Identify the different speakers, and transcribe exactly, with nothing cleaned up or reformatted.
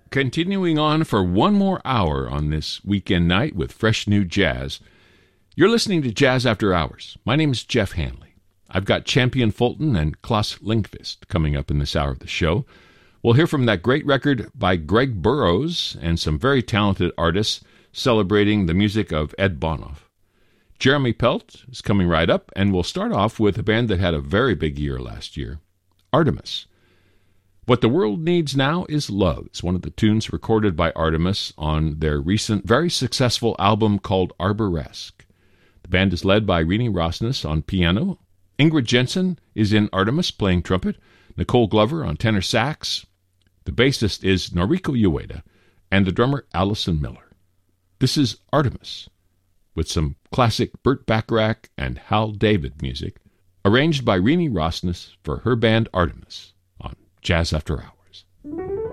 Speaker 1: continuing on for one more hour on this weekend night with fresh new jazz. You're listening to Jazz After Hours. My name is Jeff Hanley. I've got Champion Fulton and Klaus Lindqvist coming up in this hour of the show. We'll hear from that great record by Greg Burrows and some very talented artists celebrating the music of Ed Bonoff. Jeremy Pelt is coming right up, and we'll start off with a band that had a very big year last year, Artemis. What the World Needs Now is Love. It's one of the tunes recorded by Artemis on their recent, very successful album called Arboresque. The band is led by Rini Rosnes on piano. Ingrid Jensen is in Artemis playing trumpet. Nicole Glover on tenor sax. The bassist is Noriko Ueda, and the drummer Allison Miller. This is Artemis, with some classic Burt Bacharach and Hal David music, arranged by Rini Rosnes for her band Artemis on Jazz After Hours.